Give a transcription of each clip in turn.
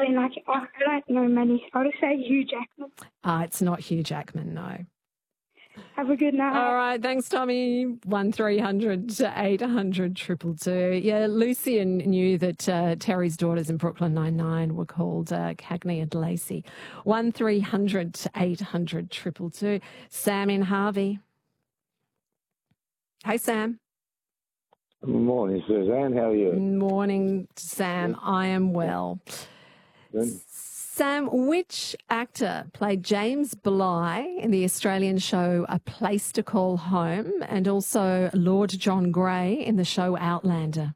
mean, like, I don't know many. I'll just say Hugh Jackman. It's not Hugh Jackman, no. Have a good night. All right, thanks, Tommy. 1300 800 222. Yeah, Lucian knew that Terry's daughters in Brooklyn Nine-Nine were called Cagney and Lacey. 1300 800 222. Sam in Harvey. Hey, Sam. Good morning, Suzanne. How are you? Morning, Sam. I am well. Good. Sam, which actor played James Bligh in the Australian show A Place to Call Home and also Lord John Grey in the show Outlander?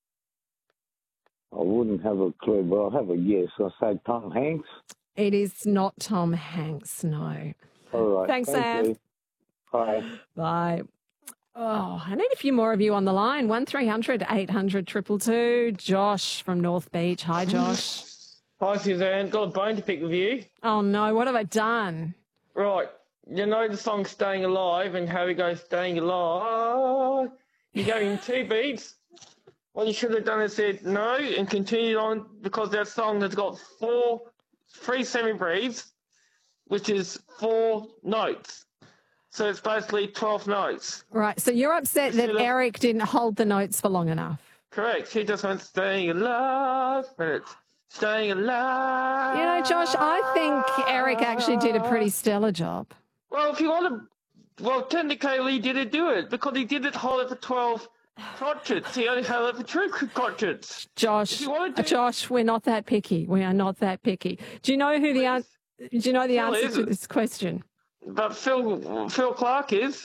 I wouldn't have a clue, but I'll have a guess. I'll say Tom Hanks. It is not Tom Hanks, no. All right. Thanks, Sam. You. Bye. Bye. Oh, I need a few more of you on the line. 1300 800 222. Josh from North Beach. Hi, Josh. Hi, Suzanne. Got a bone to pick with you. Oh, no. What have I done? Right. You know the song Staying Alive and how he goes, Staying Alive. You gave him 2 beats. What you should have done is said no and continued on because that song has got 3 semi-breathes, which is 4 notes. So it's basically 12 notes. Right. So you're upset that Eric didn't hold the notes for long enough. Correct. He just went, Staying Alive. But it's Staying Alive. You know, Josh, I think Eric actually did a pretty stellar job. Well, if you want to, well, technically he didn't do it because he didn't hold it for 12 crotchets. He only held it for 2 crotchets. Josh, Josh, we're not that picky. We are not that picky. Do you know who the answer to this question? But Phil Clark is.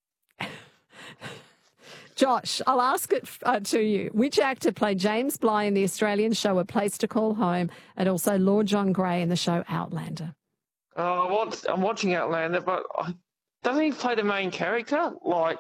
Josh, I'll ask it to you. Which actor played James Bligh in the Australian show A Place to Call Home and also Lord John Grey in the show Outlander? I'm watching Outlander, but doesn't he play the main character? Like,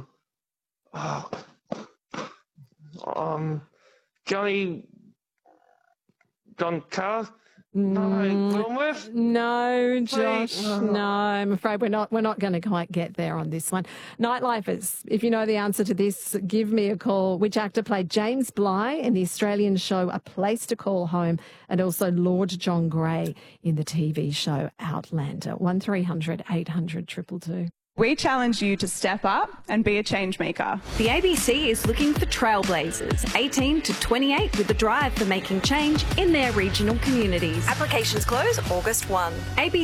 John Carr? No, Wilmworth? No, Josh. No, I'm afraid we're not going to quite get there on this one. Nightlifers, if you know the answer to this, give me a call. Which actor played James Bligh in the Australian show A Place to Call Home and also Lord John Grey in the TV show Outlander? 1300 800 222. We challenge you to step up and be a change maker. The ABC is looking for trailblazers, 18 to 28, with a drive for making change in their regional communities. Applications close August 1.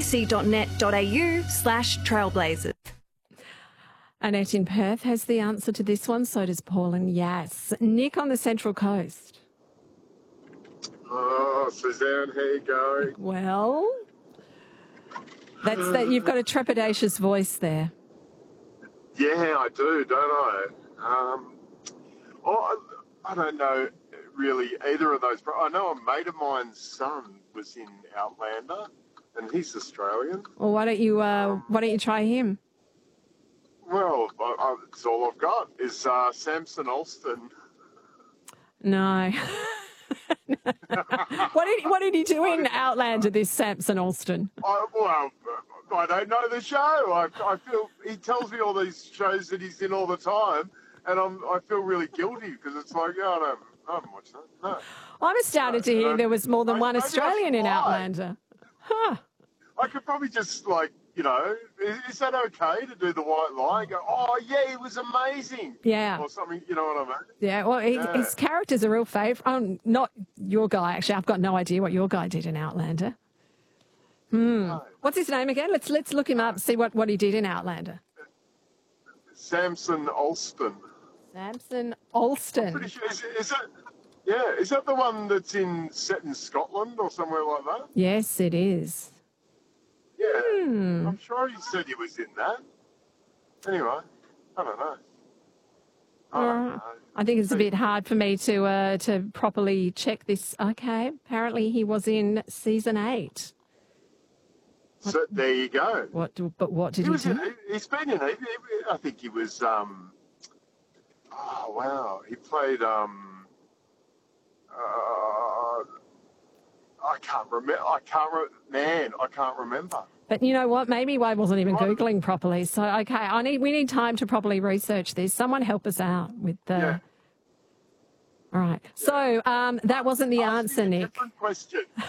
abc.net.au/trailblazers. Annette in Perth has the answer to this one, so does Paul and Yass. Nick on the Central Coast. Oh, Suzanne, how you going? Well, that you've got a trepidatious voice there. Yeah, I do, don't I? I don't know really either of those. I know a mate of mine's son was in Outlander, and he's Australian. Well, why don't you try him? Well, it's all I've got is Samson Alston. No. What did he do in Outlander, this Samson Alston? I don't know the show. I feel he tells me all these shows that he's in all the time, and I feel really guilty because it's like, I haven't watched that. No. I'm astounded to hear there was more than one Australian in Outlander. Huh. I could probably just is that okay to do the white lie? Go, oh yeah, it was amazing. Yeah. Or something, you know what I mean? Yeah. Well, his character's a real favourite. Not your guy actually. I've got no idea what your guy did in Outlander. No. What's his name again? Let's look him up and see what he did in Outlander. Samson Alston. Samson Alston. I'm pretty sure, is that the one that's set in Scotland or somewhere like that? Yes, it is. Yeah, I'm sure he said he was in that. Anyway, I don't know. I think it's a bit hard for me to properly check this. Okay, apparently he was in season 8. So there you go. What did he do? He's been in. I think he was. Oh wow, he played. I can't remember. I can't remember. But you know what? Maybe I wasn't even Googling properly. So okay, we need time to properly research this. Someone help us out with the. Yeah. All right. So that wasn't the answer, Nick. Different question.